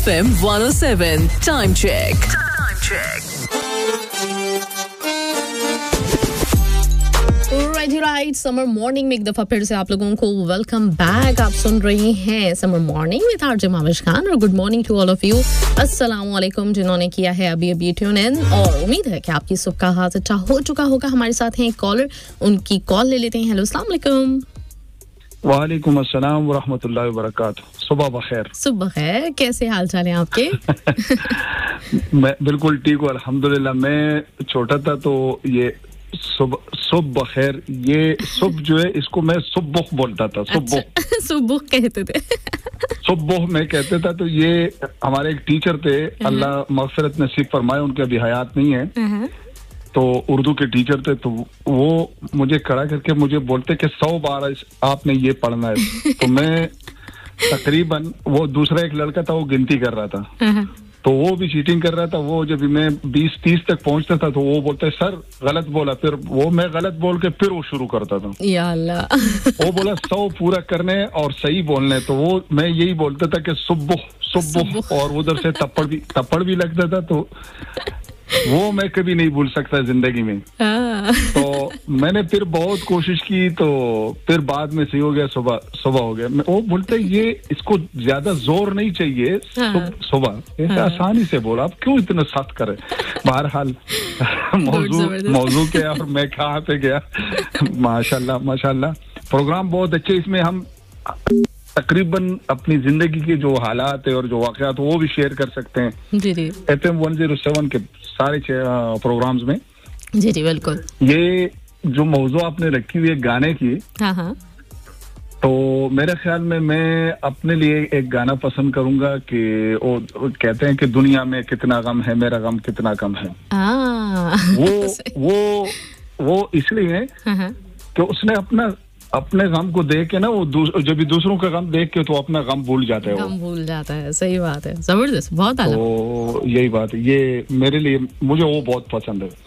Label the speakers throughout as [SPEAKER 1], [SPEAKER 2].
[SPEAKER 1] FM 107 time check.
[SPEAKER 2] Right summer morning में एक दफा फिर से आप लोगों को वेलकम बैक। आप सुन रहे हैं summer morning with RJ Mavish Khan और good morning to all of you. अस्सलाम वालेकुम जिन्होंने किया है अभी ट्यून इन, और उम्मीद है कि आपकी सुबह का हाथ अच्छा हो चुका होगा। हमारे साथ हैं एक कॉलर, उनकी कॉल ले लेते हैं। हेलो अस्सलाम वालेकुम।
[SPEAKER 3] वालेकुम अस्सलाम व रहमतुल्लाहि व बरकातहू। सुबह बखैर।
[SPEAKER 2] सुबह बखैर, कैसे हाल चाल हैं आपके?
[SPEAKER 3] मैं बिल्कुल ठीक हूँ अल्हम्दुलिल्लाह। मैं छोटा था तो ये सुबह बखैर, ये सुबह जो है इसको मैं सुबह बोलता था। सुबह
[SPEAKER 2] सुबह कहते थे।
[SPEAKER 3] सुबह मैं कहते था। तो ये हमारे एक टीचर थे, अल्लाह मग़फ़िरत नसीब फरमाए, उनके अभी हयात नहीं है, तो उर्दू के टीचर थे। तो वो मुझे खड़ा करके मुझे बोलते कि 100 बार आपने ये पढ़ना है। तो मैं तकरीबन, वो दूसरा एक लड़का था वो गिनती कर रहा था, तो वो भी चीटिंग कर रहा था। वो जब मैं 20-30 तक पहुंचता था तो वो बोलता है सर गलत बोला, फिर वो मैं गलत बोल के फिर वो शुरू करता था।
[SPEAKER 2] या अल्लाह।
[SPEAKER 3] वो बोला 100 पूरा करने और सही बोलने, तो वो मैं यही बोलता था कि सुबह सुबह, और उधर से थप्पड़ भी लगता था। तो वो मैं कभी नहीं भूल सकता जिंदगी में। तो मैंने फिर बहुत कोशिश की, तो फिर बाद में सही हो गया, सुबह हो गया। वो बोलते ये इसको ज्यादा जोर नहीं चाहिए, सुबह ऐसे आसानी से बोला, आप क्यों इतना सख्त करे। बहरहाल मौजू क्या और मैं कहाँ पे गया। माशाल्लाह प्रोग्राम बहुत अच्छे। इसमें हम तकरीबन अपनी जिंदगी के जो हालात है और जो वाकयात वो भी शेयर कर सकते हैं।
[SPEAKER 2] जी जी।
[SPEAKER 3] FM 107 के सारे प्रोग्राम्स में।
[SPEAKER 2] जी जी बिल्कुल।
[SPEAKER 3] ये जो मौजू आपने रखी हुई है गाने की,
[SPEAKER 2] हाँ,
[SPEAKER 3] तो मेरे ख्याल में मैं अपने लिए एक गाना पसंद करूंगा कि वो कहते हैं कि दुनिया में कितना गम है, मेरा गम कितना कम है। वो इसलिए कि उसने अपने गम को देख के ना, वो जब भी दूसरों का गम देख के तो अपना गम भूल जाता है।
[SPEAKER 2] गम भूल जाता है, सही बात है। जबरदस्त, बहुत आला।
[SPEAKER 3] तो यही बात है, ये मेरे लिए, मुझे वो बहुत पसंद है।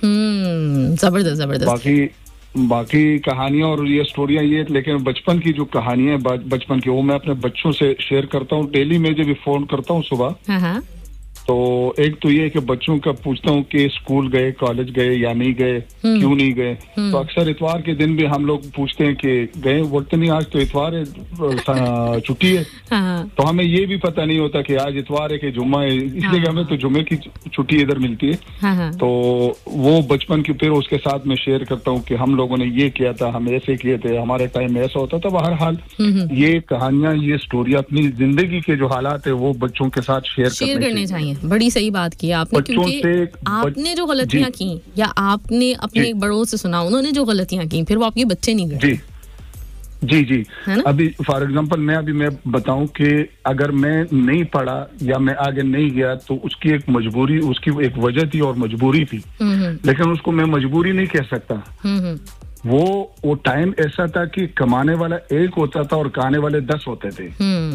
[SPEAKER 2] जबरदस्त।
[SPEAKER 3] बाकी कहानियां और ये स्टोरियां ये, लेकिन बचपन की जो कहानियां बचपन की, वो मैं अपने बच्चों से शेयर करता हूँ डेली। मैं जब फोन करता हूँ सुबह, तो एक तो ये कि बच्चों का पूछता हूँ कि स्कूल गए, कॉलेज गए या नहीं गए, क्यों नहीं गए। तो अक्सर इतवार के दिन भी हम लोग पूछते हैं कि गए, बोलते नहीं आज तो इतवार है, छुट्टी है। तो हमें ये भी पता नहीं होता कि आज इतवार है कि जुम्मा है, इसलिए हमें तो जुम्मे की छुट्टी इधर मिलती है। तो वो बचपन की फिर उसके साथ मैं शेयर करता हूँ कि हम लोगों ने ये किया था, हम ऐसे किए थे, हमारे टाइम में ऐसा होता था। बहरहाल ये कहानियां, ये स्टोरियां अपनी जिंदगी के जो हालात है वो बच्चों के साथ शेयर करने चाहिए।
[SPEAKER 2] बड़ी सही बात की आपने, क्योंकि आपने जो गलतियां की या आपने अपने बड़ों से सुना उन्होंने जो गलतियां की, फिर वो आपके बच्चे नहीं करते।
[SPEAKER 3] जी। अभी फॉर एग्जांपल मैं बताऊं कि अगर मैं नहीं पढ़ा या मैं आगे नहीं गया तो उसकी एक मजबूरी, उसकी एक वजह थी और मजबूरी थी, लेकिन उसको मैं मजबूरी नहीं कह सकता। वो टाइम ऐसा था कि कमाने वाला एक होता था और खाने वाले 10 होते थे।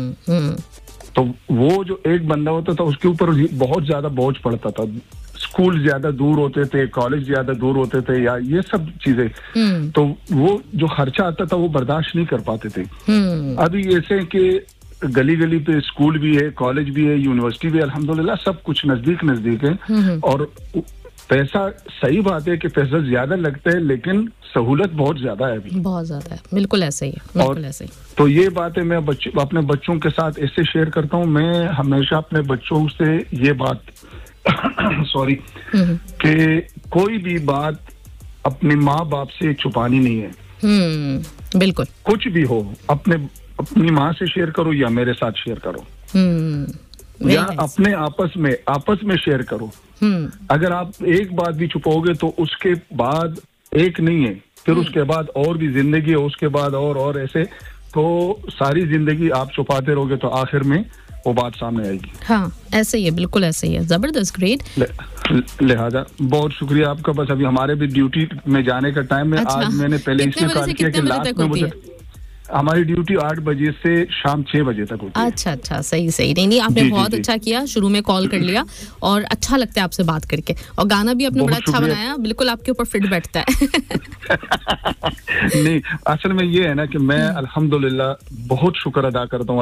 [SPEAKER 3] तो वो जो एक बंदा होता था उसके ऊपर बहुत ज्यादा बोझ पड़ता था। स्कूल ज्यादा दूर होते थे, कॉलेज ज्यादा दूर होते थे, या ये सब चीजें। तो वो जो खर्चा आता था वो बर्दाश्त नहीं कर पाते थे। अभी ऐसे कि गली गली पे स्कूल भी है, कॉलेज भी है, यूनिवर्सिटी भी है, अल्हम्दुलिल्लाह सब कुछ नजदीक है। और पैसा, सही बात है कि पैसा ज्यादा लगता है, लेकिन सहूलत बहुत ज्यादा है अभी। बहुत ज्यादा है, बिल्कुल ऐसे ही है, बिल्कुल ऐसे ही। तो ये बात है, मैं अपने बच्चों के साथ ऐसे शेयर करता हूँ। मैं हमेशा अपने बच्चों से ये बात सॉरी कि कोई भी बात अपने माँ बाप से छुपानी नहीं है। बिल्कुल, कुछ भी हो अपनी माँ से शेयर करो या मेरे साथ शेयर करो, या अपने आपस में शेयर करो। अगर आप एक बात भी छुपाओगे तो उसके बाद एक नहीं है, फिर उसके बाद और भी जिंदगी है, उसके बाद और ऐसे, तो सारी जिंदगी आप छुपाते रहोगे तो आखिर में वो बात सामने आएगी। हाँ, ऐसे ही है, बिल्कुल ऐसे ही है। जबरदस्त, ग्रेट। लिहाजा बहुत शुक्रिया आपका। बस अभी हमारे भी ड्यूटी में जाने का टाइम है। आज मैंने पहले इसलिए कॉल किया कि लास्ट में मुझे, हमारी ड्यूटी 8 बजे से शाम 6 बजे तक होती है। अच्छा, सही। नहीं, आपने बहुत अच्छा किया, शुरू में कॉल कर लिया और अच्छा लगता है आपसे बात करके। और गाना भी आपने बड़ा अच्छा बनाया, बिल्कुल आपके ऊपर फिट बैठता है। नहीं, असल में ये है ना कि मैं अल्हम्दुलिल्लाह बहुत शुक्र अदा करता हूँ